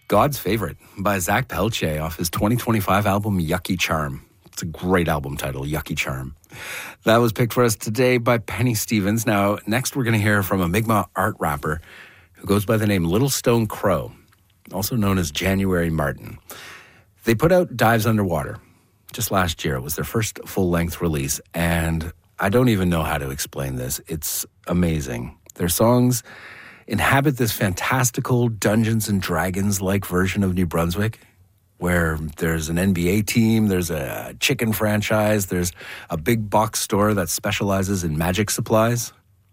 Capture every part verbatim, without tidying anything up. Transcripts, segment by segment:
God's Favorite by Zach Pelche off his twenty twenty-five album Yucky Charm. It's a great album title, Yucky Charm. That was picked for us today by Penny Stevens. Now, next we're going to hear from a Mi'kmaq art rapper who goes by the name Little Stone Crow, also known as January Martin. They put out Dives Underwater just last year. It was their first full-length release, and I don't even know how to explain this. It's amazing. Their songs inhabit this fantastical Dungeons and Dragons-like version of New Brunswick, where there's an N B A team, there's a chicken franchise, there's a big box store that specializes in magic supplies.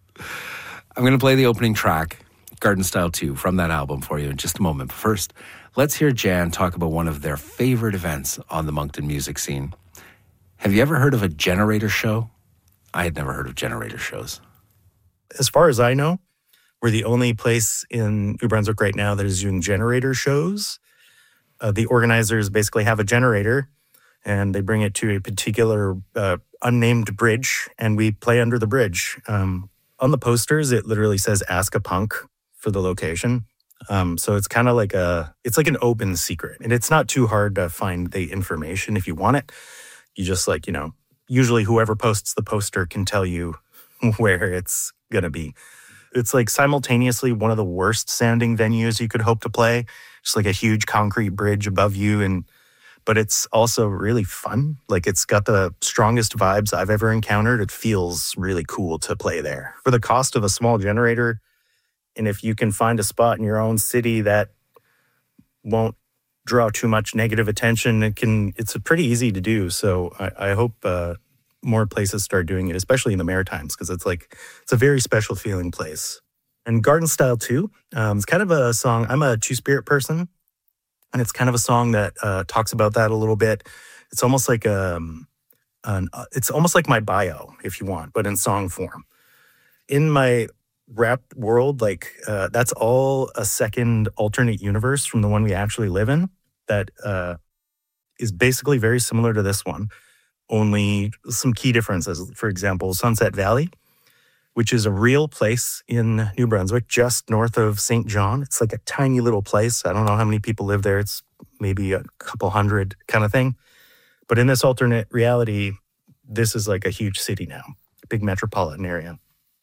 I'm going to play the opening track, Garden Style two, from that album for you in just a moment. But first, let's hear Jan talk about one of their favorite events on the Moncton music scene. Have you ever heard of a generator show? I had never heard of generator shows. As far as I know, we're the only place in New Brunswick right now that is doing generator shows. Uh, the organizers basically have a generator, and they bring it to a particular uh, unnamed bridge, and we play under the bridge. Um, on the posters, it literally says "Ask a Punk" for the location. Um, so it's kind of like a, it's like an open secret, and it's not too hard to find the information if you want it. You just like, you know, usually whoever posts the poster can tell you where it's going to be. It's like simultaneously one of the worst sounding venues you could hope to play. Just like a huge concrete bridge above you. And but it's also really fun. Like it's got the strongest vibes I've ever encountered. It feels really cool to play there. For the cost of a small generator, and if you can find a spot in your own city that won't draw too much negative attention, it can. It's pretty easy to do. So I, I hope uh, more places start doing it, especially in the Maritimes, because it's like it's a very special feeling place. And Garden Style two, um, it's kind of a song. I'm a Two-Spirit person, and it's kind of a song that uh, talks about that a little bit. It's almost like um, an, uh, it's almost like my bio, if you want, but in song form. In my rap world, like uh, that's all a second alternate universe from the one we actually live in that uh, is basically very similar to this one. Only some key differences. For example, Sunset Valley, which is a real place in New Brunswick, just north of Saint John. It's like a tiny little place. I don't know how many people live there. It's maybe a couple hundred kind of thing. But in this alternate reality, this is like a huge city now, a big metropolitan area.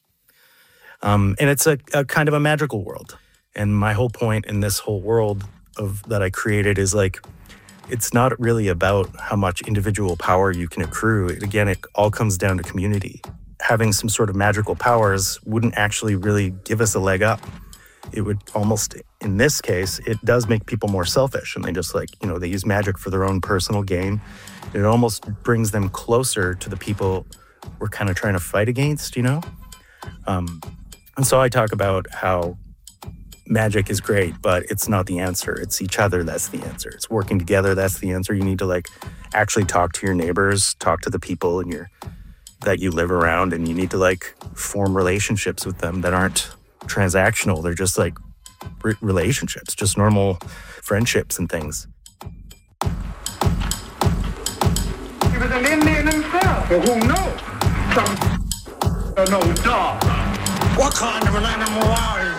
Um, and it's a, a kind of a magical world. And my whole point in this whole world of that I created is like, it's not really about how much individual power you can accrue. Again, it all comes down to community. Having some sort of magical powers wouldn't actually really give us a leg up. It would almost, in this case, it does make people more selfish, and they just like, you know, they use magic for their own personal gain. It almost brings them closer to the people we're kind of trying to fight against, you know? Um, and so I talk about how magic is great, but it's not the answer. It's each other that's the answer. It's working together that's the answer. You need to like actually talk to your neighbors, talk to the people in your that you live around, and you need to like form relationships with them that aren't transactional. They're just like re- relationships, just normal friendships and things. He was an Indian himself. Well, who knows? Some uh, no dog. What kind of an animal are you?